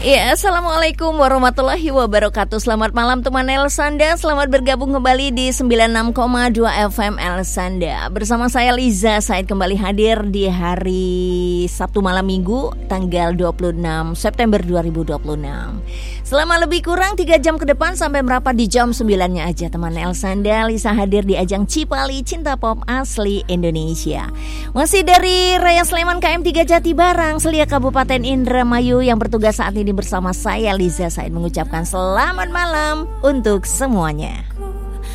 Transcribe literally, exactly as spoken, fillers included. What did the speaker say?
Ya, Assalamualaikum warahmatullahi wabarakatuh. Selamat malam teman Elsanda. Selamat bergabung kembali di sembilan puluh enam koma dua F M Elsanda. Bersama saya Liza Said kembali hadir di hari Sabtu malam minggu tanggal dua puluh enam September dua ribu dua puluh enam. Selama lebih kurang tiga jam ke depan sampai merapat di jam sembilan-nya aja teman Elsanda, Liza hadir di ajang Cipali Cinta Pop Asli Indonesia. Masih dari Raya Sleman K M tiga Jatibarang, Selia Kabupaten Indramayu yang bertugas saat ini bersama saya Liza Said mengucapkan selamat malam untuk semuanya.